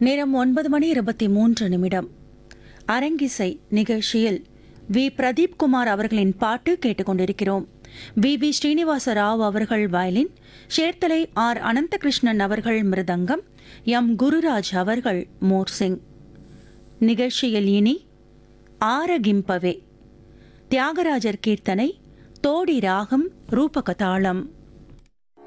நேரம் 9:23. அரங்கிசை நிகழ்ச்சியில் வி பிரதீப் குமார் அவர்களின் பாட்டு கேட்டுக்கொண்டிருக்கிறோம். வி ஸ்ரீனிவாச ராவ் அவர்கள் வயலின், சேர்த்தலை ஆர் அனந்தகிருஷ்ணன் அவர்கள் மிருதங்கம், எம் குருராஜ் அவர்கள் மோர்சிங். நிகழ்ச்சியில் இனி ஆரகிம்பவே, தியாகராஜர் கீர்த்தனை, தோடி ராகம், ரூபகதாளம்.